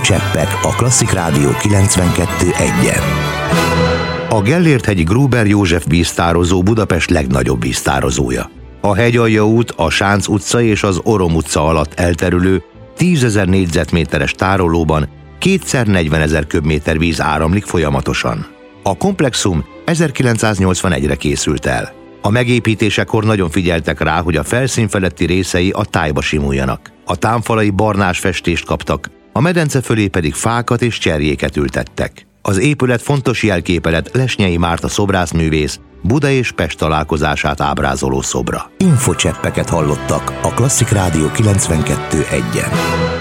Cseppek a Klasszik Rádió 92.1-en. A Gellért-hegyi Gruber József víztározó Budapest legnagyobb víztározója. A Hegyalja út, a Sánc utca és az Orom utca alatt elterülő 10 000 négyzetméteres tárolóban 240 000 köbméter víz áramlik folyamatosan. A komplexum 1981-re készült el. A megépítésekor nagyon figyeltek rá, hogy a felszín feletti részei a tájba simuljanak. A támfalai barnás festést kaptak, a medence fölé pedig fákat és cserjéket ültettek. Az épület fontos jelképe lett Lesnyei Márta szobrászművész Buda és Pest találkozását ábrázoló szobra. Infocseppeket hallottak a Klasszik Rádió 92.1-en.